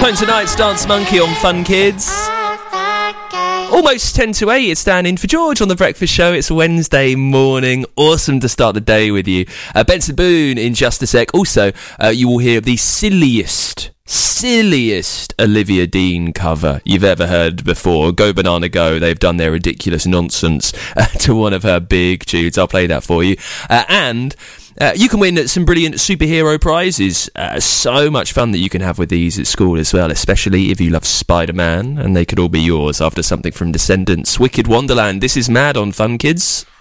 Home tonight's Dance Monkey on Fun Kids. Almost 10 to 8, it's Dan in for George on The Breakfast Show. It's Wednesday morning. Awesome to start the day with you. Benson Boone in just a sec. Also, you will hear the silliest Olivia Dean cover you've ever heard before. Go Banana Go. They've done their ridiculous nonsense to one of her big tunes. I'll play that for you. And you can win some brilliant superhero prizes. So much fun that you can have with these at school as well, especially if you love Spider-Man, and they could all be yours after something from Descendants. Wicked Wonderland. This is Mad on Fun Kids.